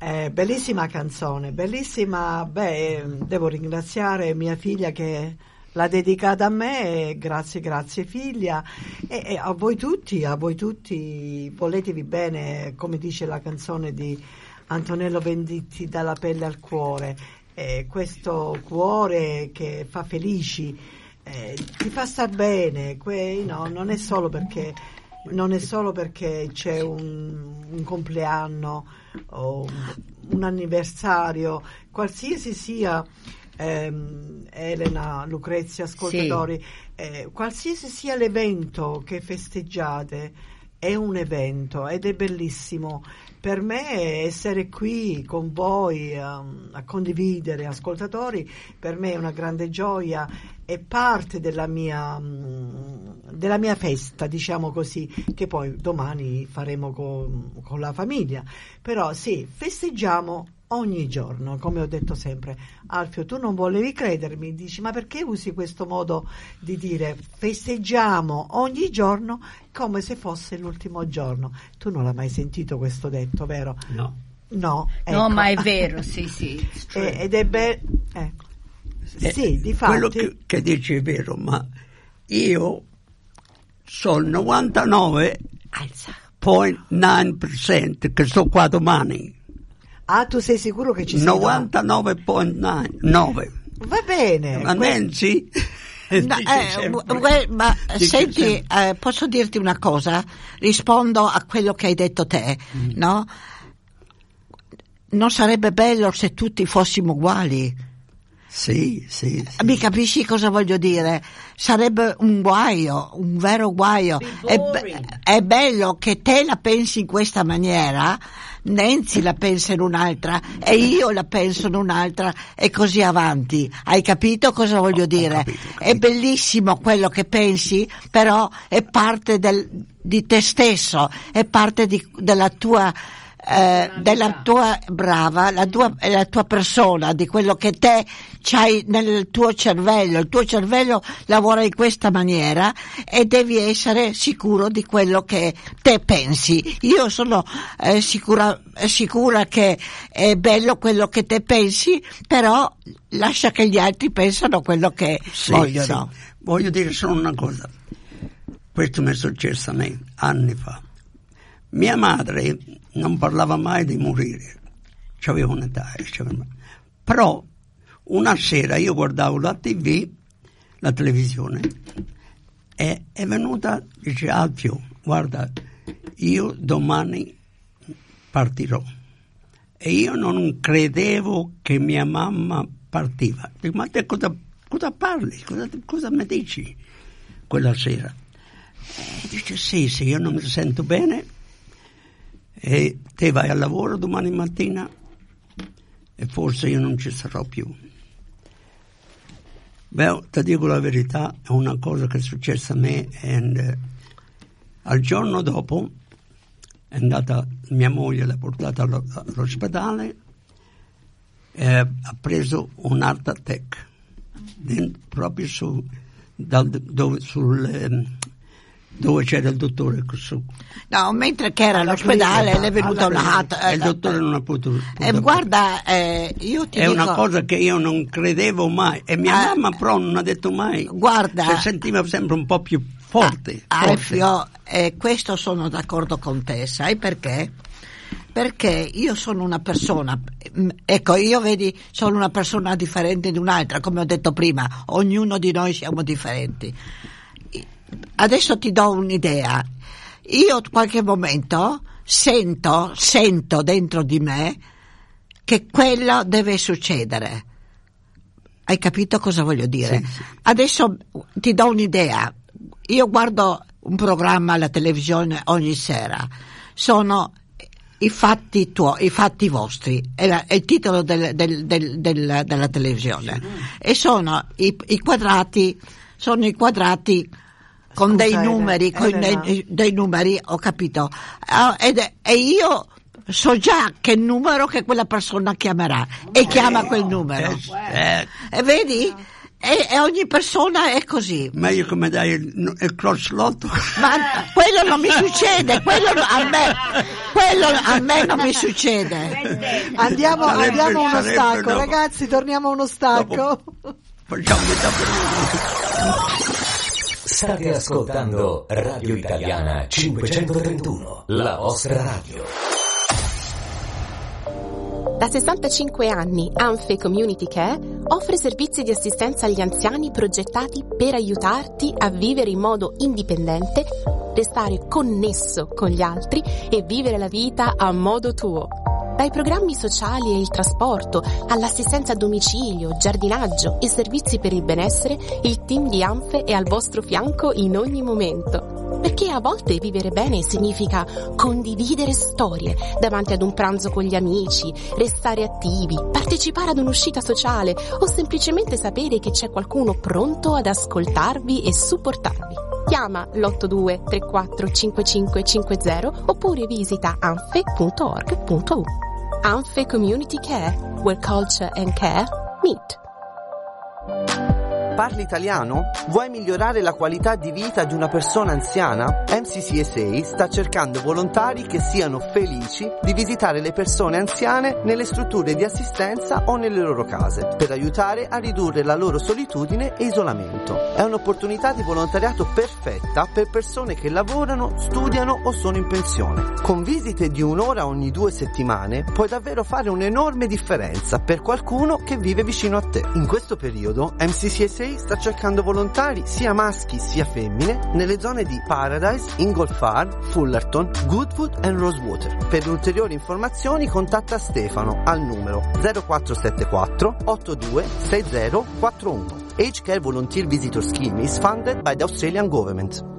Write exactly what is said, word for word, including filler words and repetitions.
Eh, bellissima canzone, bellissima. Beh, devo ringraziare mia figlia che l'ha dedicata a me. Grazie, grazie figlia. E, e a voi tutti, a voi tutti, voletevi bene, come dice la canzone di Antonello Venditti, dalla pelle al cuore. Eh, questo cuore che fa felici, eh, ti fa star bene. Que- no, non è solo perché non è solo perché c'è un, un compleanno o un, un anniversario, qualsiasi sia, ehm, Elena, Lucrezia, ascoltatori, sì. eh, qualsiasi sia l'evento che festeggiate, è un evento ed è bellissimo. Per me essere qui con voi um, a condividere, ascoltatori, per me è una grande gioia, è parte della mia um, della mia festa, diciamo così, che poi domani faremo con, con la famiglia. Però sì, festeggiamo ogni giorno, come ho detto sempre. Alfio, tu non volevi credermi, dici, ma perché usi questo modo di dire festeggiamo ogni giorno come se fosse l'ultimo giorno? Tu non l'hai mai sentito questo detto, vero? No. No, ecco. No, ma è vero, sì, sì. e, ed è bello, ecco. Sì, di fatti. Quello che, che dici è vero, ma io sono novantanove virgola nove per cento che sto qua domani. Ah, tu sei sicuro che ci sei? novantanove virgola nove. Va bene. Ma Nancy no, eh, gu- ma senti, eh, posso dirti una cosa? Rispondo a quello che hai detto te, mm. no? Non sarebbe bello se tutti fossimo uguali? Sì, sì, sì. Mi capisci cosa voglio dire? Sarebbe un guaio, un vero guaio. È, be- è bello che te la pensi in questa maniera, Nancy la pensa in un'altra e io la penso in un'altra e così avanti. Hai capito cosa voglio dire? Ho capito, ho capito. È bellissimo quello che pensi, però è parte del, di te stesso, è parte di, della tua Eh, della tua brava la tua, la tua persona, di quello che te c'hai nel tuo cervello. Il tuo cervello lavora in questa maniera e devi essere sicuro di quello che te pensi. Io sono eh, sicura, sicura che è bello quello che te pensi, però lascia che gli altri pensano quello che sì, vogliono. Sì. Voglio dire solo una cosa, questo mi è successo a me anni fa. Mia madre non parlava mai di morire, c'aveva un'età, c'aveva... però una sera io guardavo la tivù, la televisione, e è venuta, dice Alfio, guarda, io domani partirò. E io non credevo che mia mamma partiva. Dico, ma te cosa, cosa parli? Cosa, cosa mi dici quella sera? E dice, sì, sì, io non mi sento bene. E te vai al lavoro domani mattina e forse io non ci sarò più. Beh, ti dico la verità, è una cosa che è successa a me e uh, al giorno dopo è andata mia moglie, l'ha portata allo, all'ospedale e ha preso un heart attack dentro, proprio su, dal, dove, sul... Um, dove c'era il dottore su. No, mentre che era all'ospedale le è venuta una e il dottore non ha potuto, potuto eh, guarda eh, io ti è dico, una cosa che io non credevo mai e mia eh, mamma però non ha detto mai, guarda, si sentiva sempre un po' più forte, ah, forte. Alfio, eh, questo sono d'accordo con te, sai perché? Perché io sono una persona, ecco, io vedi, sono una persona differente di un'altra, come ho detto prima, ognuno di noi siamo differenti. Adesso ti do un'idea. Io qualche momento sento, sento dentro di me che quello deve succedere. Hai capito cosa voglio dire? Sì, sì. Adesso ti do un'idea. Io guardo un programma alla televisione ogni sera. Sono i fatti tuoi, i fatti vostri. È, la, è il titolo del, del, del, del, della televisione. Sì. E sono i, i quadrati, sono i quadrati con Scusa, dei numeri, con dei, dei numeri, ho capito. Uh, ed, e io so già che numero che quella persona chiamerà e chiama quel numero. Eh, e vedi? e, e ogni persona è così. Meglio come dai il, il crocellotto. Ma quello non mi succede, quello a me, quello a me non mi succede. Andiamo, Sarebbe- andiamo a uno sarebbe stacco, dopo. ragazzi, torniamo a uno stacco. Facciamo metà per State ascoltando Radio Italiana cinquecentotrentuno, la vostra radio. Da sessantacinque anni Anfe Community Care offre servizi di assistenza agli anziani progettati per aiutarti a vivere in modo indipendente, restare connesso con gli altri e vivere la vita a modo tuo. Dai programmi sociali e il trasporto, all'assistenza a domicilio, giardinaggio e servizi per il benessere, il team di Anfe è al vostro fianco in ogni momento. Perché a volte vivere bene significa condividere storie davanti ad un pranzo con gli amici, restare attivi, partecipare ad un'uscita sociale o semplicemente sapere che c'è qualcuno pronto ad ascoltarvi e supportarvi. Chiama l'otto due tre quattro cinque cinque cinque zero oppure visita anfe punto org punto u. Anfe Community Care, where culture and care meet. Parli italiano? Vuoi migliorare la qualità di vita di una persona anziana? M C C S A sta cercando volontari che siano felici di visitare le persone anziane nelle strutture di assistenza o nelle loro case, per aiutare a ridurre la loro solitudine e isolamento. È un'opportunità di volontariato perfetta per persone che lavorano, studiano o sono in pensione. Con visite di un'ora ogni due settimane puoi davvero fare un'enorme differenza per qualcuno che vive vicino a te. In questo periodo M C C S A sta cercando volontari sia maschi sia femmine nelle zone di Paradise, Ingolfard, Fullerton, Goodwood e Rosewater. Per ulteriori informazioni contatta Stefano al numero zero quattro sette quattro otto due sei zero quattro uno. Age Care Volunteer Visitor Scheme is funded by the Australian Government.